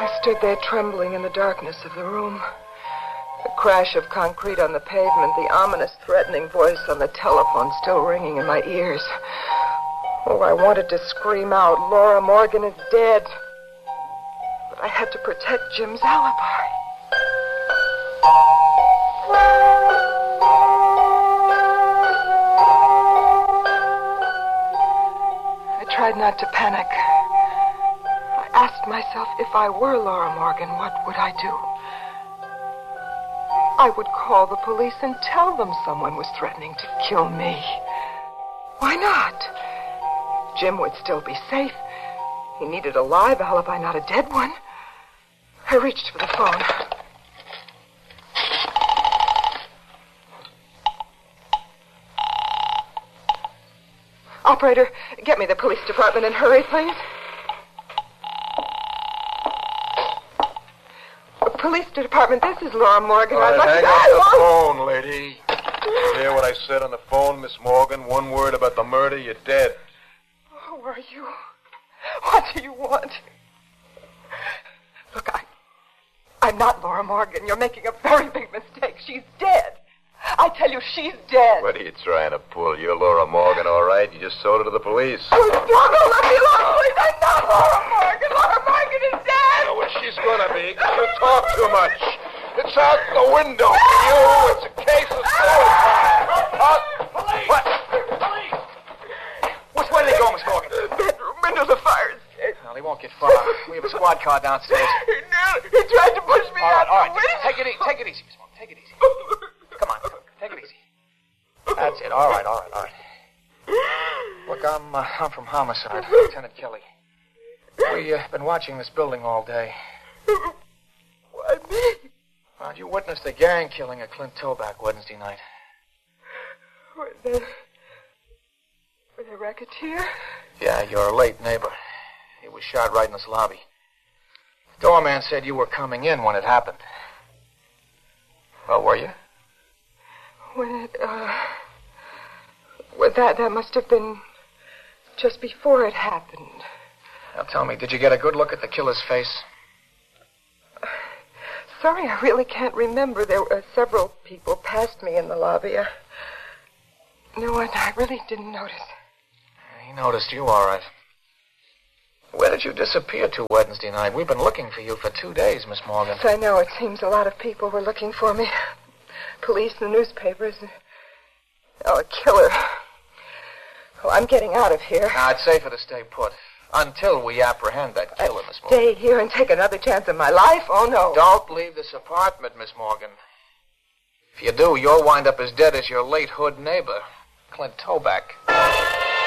I stood there trembling in the darkness of the room. The crash of concrete on the pavement, the ominous, threatening voice on the telephone still ringing in my ears. Oh, I wanted to scream out, Laura Morgan is dead. But I had to protect Jim's alibi. I tried not to panic. I asked myself, if I were Laura Morgan, what would I do? I would call the police and tell them someone was threatening to kill me. Why not? Jim would still be safe. He needed a live alibi, not a dead one. I reached for the phone. Operator, get me the police department and hurry, please. Police department, this is Laura Morgan. I'd like to... Hang up the phone, lady. You hear what I said on the phone, Miss Morgan? One word about the murder, you're dead. Who are you? What do you want? Look, I'm not Laura Morgan. You're making a very big mistake. She's dead. I tell you, she's dead. What are you trying to pull? You're Laura Morgan, all right? You just sold her to the police. Oh, don't let me alone, please. I'm not Laura Morgan. Laura Morgan is dead. You know what she's gonna be, because you talk too much. It's out the window for you. It's a case of suicide. Police! What? Police! Where did they go, Miss Morgan? Bedroom window, the fire escape. Well, they won't get far. We have a squad car downstairs. He tried to push me out. All right. Take it easy, Miss Morgan. Take it easy. Come on. Take it easy. That's it. All right. Look, I'm from Homicide, Lieutenant Kelly. We've been watching this building all day. Why me? Well, you witnessed the gang killing of Clint Toback Wednesday night. Were they racketeer? Yeah, your late neighbor. He was shot right in this lobby. The doorman said you were coming in when it happened. Well, were you? When it, well, that must have been just before it happened. Now, tell me, did you get a good look at the killer's face? Sorry, I really can't remember. There were several people past me in the lobby. No, I really didn't notice. He noticed you, all right. Where did you disappear to Wednesday night? We've been looking for you for 2 days, Miss Morgan. Yes, I know. It seems a lot of people were looking for me. Police, the newspapers. Oh, a killer. Oh, I'm getting out of here. Now, it's safer to stay put. Until we apprehend that killer, Miss Morgan. Stay here and take another chance of my life? Oh, no. Don't leave this apartment, Miss Morgan. If you do, you'll wind up as dead as your late hood neighbor, Clint Toback.